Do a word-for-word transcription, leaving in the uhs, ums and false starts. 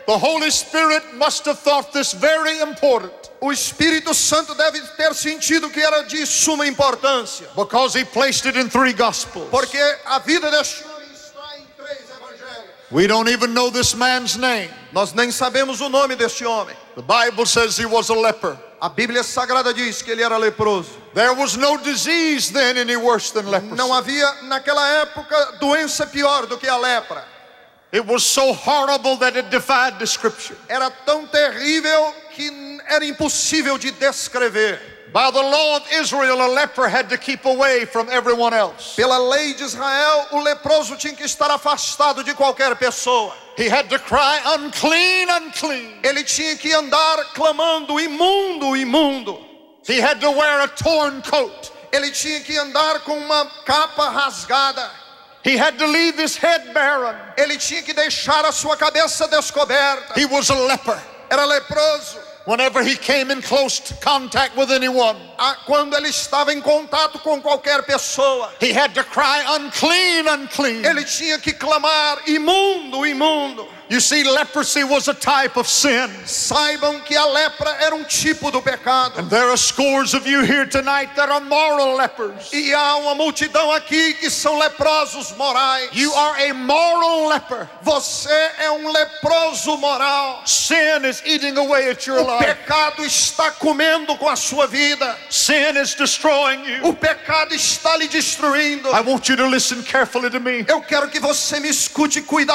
The Holy Spirit must have thought this very important. O Espírito Santo deve ter sentido que era de suma importância. Because he placed it in three Gospels. Porque a vida deste homem está em três evangelhos. We don't even know this man's name. Nós nem sabemos o nome deste homem. The Bible says he was a leper. A Bíblia Sagrada diz que ele era leproso. There was no disease then any worse than leprosy. Não havia naquela época doença pior do que a lepra. It was so horrible that it defied description. Era tão terrível que era impossível de descrever. By the law of Israel, a leper had to keep away from everyone else. Pela lei de Israel, o leproso tinha que estar afastado de qualquer pessoa. He had to cry, unclean, unclean. Ele tinha que andar clamando, imundo, imundo. He had to wear a torn coat. Ele tinha que andar com uma capa rasgada. He had to leave his head barren. Ele tinha que deixar a sua cabeça descoberta. He was a leper. Era leproso. Whenever he came in close contact with anyone, quando ele estava em contato com qualquer pessoa, he had to cry, unclean, unclean. Ele tinha que clamar, imundo, imundo. You see, leprosy was a type of sin. Saibam que a lepra era um tipo do pecado. And there are scores of you here tonight that are moral lepers. E há uma multidão aqui que são leprosos morais. You are a moral leper. Você é um leproso moral. Sin is eating away at your o life. O pecado está comendo com a sua vida. Sin is destroying you. O pecado está lhe destruindo. I want you to listen carefully to me. Eu quero que você me escute cuidadosamente.